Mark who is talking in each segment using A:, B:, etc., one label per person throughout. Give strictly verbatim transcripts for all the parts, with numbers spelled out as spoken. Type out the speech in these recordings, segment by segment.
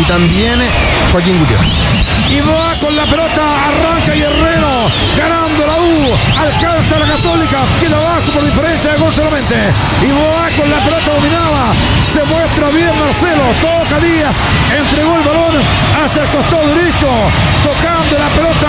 A: también Joaquín Gutiérrez.
B: Y va con la pelota, arranca Guerrero, ganando la U, alcanza la Católica, queda abajo por diferencia de gol solamente. Y va con la pelota dominada, se muestra bien Marcelo, toca Díaz, entregó el balón hacia el costado derecho, tocando la pelota,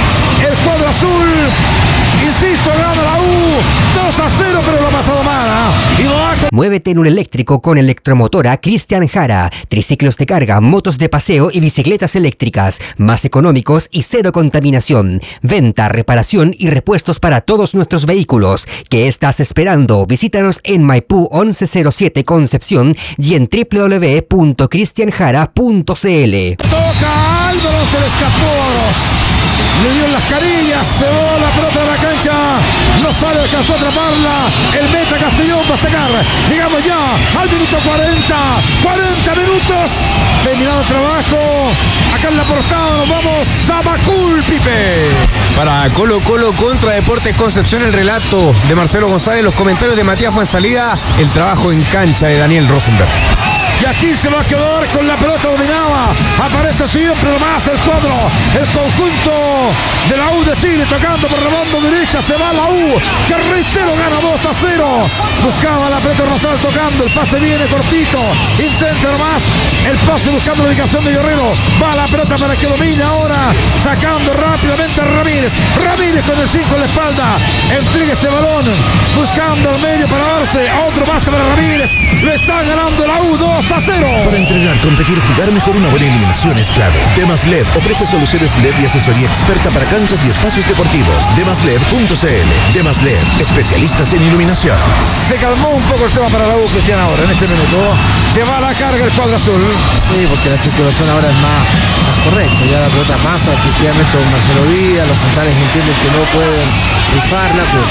B: el cuadro azul. Insisto, gana la U dos a cero, pero lo ha pasado mal. ¿eh? Y va con...
C: Muévete en un eléctrico con Electromotora Cristian Jara. Triciclos de carga, motos de paseo y bicicletas eléctricas. Más económicos y cero contaminación. Venta, reparación y repuestos para todos nuestros vehículos. ¿Qué estás esperando? Visítanos en Maipú once cero siete Concepción y en doble u doble u doble u punto cristian jara punto c l.
B: Toca Álvaro, se le escapó. Le dio en las carillas, se va la pelota de la cancha, no sale, alcanzó a atraparla, el meta Castellón va a sacar, llegamos ya al minuto cuarenta, cuarenta minutos, terminado el trabajo, acá en la portada nos vamos a Macul, Pipe.
A: Para Colo Colo contra Deportes Concepción, el relato de Marcelo González, los comentarios de Matías Fuenzalida, el trabajo en cancha de Daniel Rosenberg.
B: Y aquí se va a quedar con la pelota dominada. Aparece siempre nomás el cuadro, el conjunto de la U de Chile, tocando por la banda derecha. Se va la U, que reitero gana dos a cero. Buscaba la pelota Rosal tocando, el pase viene cortito. Intenta nomás el pase buscando la ubicación de Guerrero. Va la pelota para que domine ahora, sacando rápidamente a Ramírez. Ramírez con el cinco en la espalda. Entrega ese balón, buscando al medio para darse otro pase para Ramírez. Lo está ganando la U dos a cero.
D: Para entrenar, competir, jugar mejor, una buena iluminación es clave. Demas L E D ofrece soluciones L E D y asesoría experta para canchas y espacios deportivos. demas led punto c l. Demas L E D, especialistas en iluminación.
B: Se calmó un poco el tema para la U, Cristian, ahora en este minuto. Se va a la carga el cuadro azul.
E: Sí, porque la circulación ahora es más, más correcta. Ya la pelota pasa, efectivamente, con Marcelo Díaz. Los centrales entienden que no pueden rifarla, pues.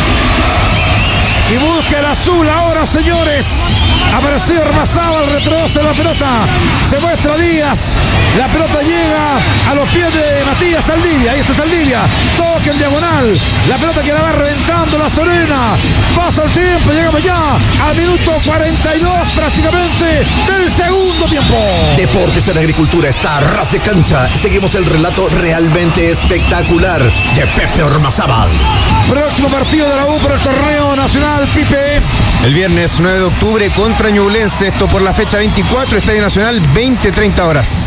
B: Y busca el azul ahora, señores. Apareció Ormazábal, retrocede la pelota. Se muestra Díaz. La pelota llega a los pies de Matías Saldivia. Ahí está Saldivia. Toque en diagonal. La pelota que la va reventando la Serena. Pasa el tiempo. Llegamos ya al minuto cuarenta y dos prácticamente del segundo tiempo.
D: Deportes en Agricultura está a ras de cancha. Seguimos el relato realmente espectacular de Pepe Ormazábal.
B: Próximo partido de la U por el torneo nacional, Pipe.
A: El viernes nueve de octubre contra Ñublense, esto por la fecha veinticuatro, Estadio Nacional, veinte treinta horas.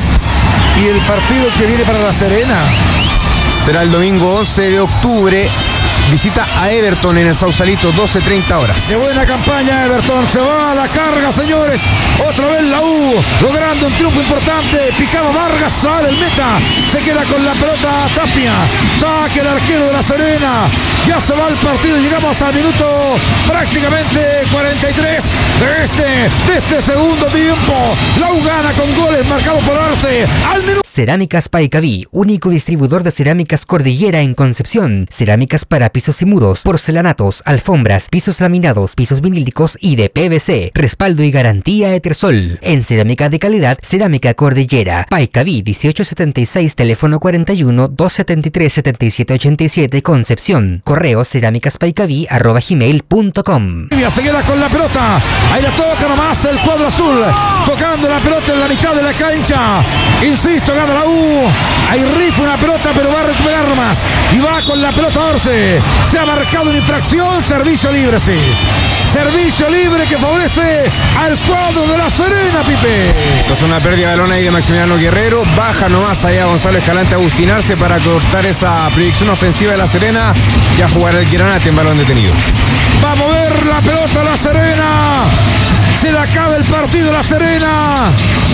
B: Y el partido que viene para La Serena
A: será el domingo once de octubre. Visita a Everton en el Sausalito, doce treinta horas.
B: De buena campaña Everton, se va a la carga, señores. Otra vez la U, logrando un triunfo importante. Picaba Vargas, sale el meta. Se queda con la pelota Tapia. Saque el arquero de La Serena. Ya se va el partido, llegamos al minuto prácticamente cuarenta y tres de este, de este segundo tiempo. La U gana con goles marcados por Arce. Al minuto.
C: Cerámicas Paicaví, único distribuidor de cerámicas Cordillera en Concepción. Cerámicas para pisos y muros, porcelanatos, alfombras, pisos laminados, pisos vinílicos y de P V C. Respaldo y garantía Etersol. En cerámica de calidad, Cerámica Cordillera. Paicaví dieciocho setenta y seis, teléfono cuarenta y uno, doscientos setenta y tres, setenta y siete ochenta y siete, Concepción. Correo cerámicaspaicaví arroba gmail punto com.
B: Se queda con la pelota. Ahí la toca nomás el cuadro azul. Tocando la pelota en la mitad de la cancha. Insisto, gana la U. Ahí rifa una pelota, pero va a recuperar más. Y va con la pelota Arce. Se ha marcado una infracción. Servicio libre, sí. Servicio libre que favorece al cuadro de La Serena, Pipe.
A: Es una pérdida de balón ahí de Maximiliano Guerrero. Baja nomás allá Gonzalo Escalante a agustinarse para cortar esa proyección ofensiva de La Serena. Ya jugará el Granate en balón detenido.
B: Va a mover la pelota La Serena. Se le acaba el partido La Serena.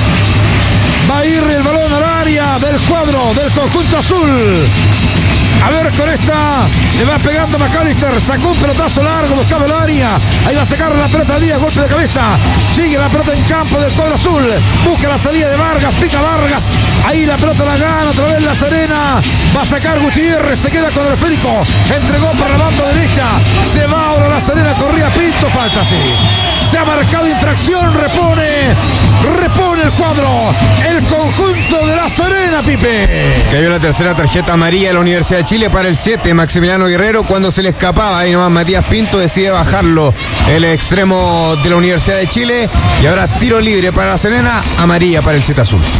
B: Va a ir el balón al área del cuadro del conjunto azul. A ver con esta, le va pegando McAllister, sacó un pelotazo largo, buscaba el área, ahí va a sacar la pelota Díaz, golpe de cabeza, sigue la pelota en campo del cuadro azul, busca la salida de Vargas, pica Vargas, ahí la pelota la gana, otra vez La Serena, va a sacar Gutiérrez, se queda con el esférico, entregó por la banda derecha, se va ahora La Serena, corría Pinto, falta sí, se ha marcado infracción, repone, repone el cuadro, el conjunto de La Serena, Pipe.
A: Cayó la tercera tarjeta amarilla de la Universidad de Chile para el siete, Maximiliano Guerrero, cuando se le escapaba, ahí nomás Matías Pinto decide bajarlo, el extremo de la Universidad de Chile, y ahora tiro libre para La Serena, amarilla para el siete azul.